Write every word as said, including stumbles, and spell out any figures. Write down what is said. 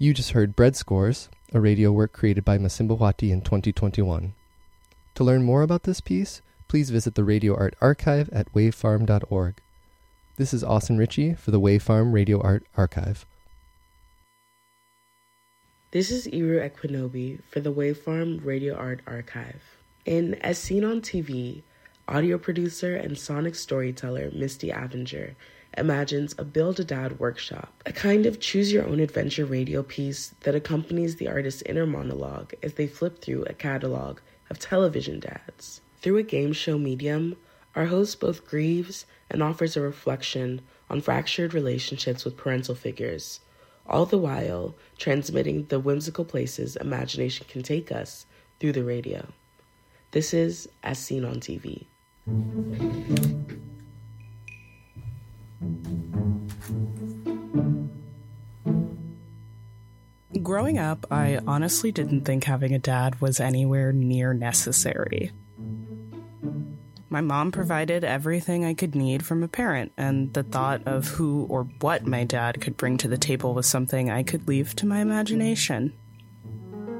You just heard Bread Scores, a radio work created by Masimbawati in twenty twenty-one. To learn more about this piece, please visit the Radio Art Archive at wavefarm dot org. This is Austin Ritchie for the Wavefarm Radio Art Archive. This is Iru Ekwinobi for the Wavefarm Radio Art Archive. In As Seen on T V, audio producer and sonic storyteller Misty Avenger imagines a Build-A-Dad workshop, a kind of choose-your-own-adventure radio piece that accompanies the artist's inner monologue as they flip through a catalog of television dads. Through a game show medium, our host both grieves and offers a reflection on fractured relationships with parental figures, all the while transmitting the whimsical places imagination can take us through the radio. This is As Seen on T V. Growing up, I honestly didn't think having a dad was anywhere near necessary. My mom provided everything I could need from a parent, and the thought of who or what my dad could bring to the table was something I could leave to my imagination.